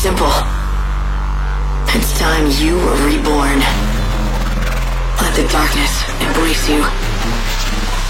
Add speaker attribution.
Speaker 1: simple. It's time you were reborn. Let the darkness embrace you.